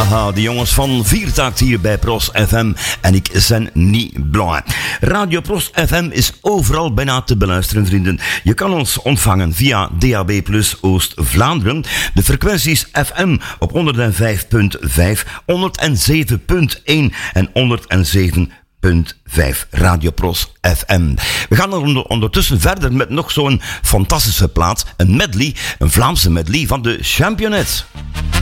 Haha, de jongens van Viertakt hier bij Pros FM en ik ben niet blij. Radio Pros FM is overal bijna te beluisteren, vrienden. Je kan ons ontvangen via DAB+ Oost-Vlaanderen. De frequenties FM op 105.5, 107.1 en 107.5 Radio Pros FM. We gaan ondertussen verder met nog zo'n fantastische plaat. Een medley, een Vlaamse medley van de Championettes.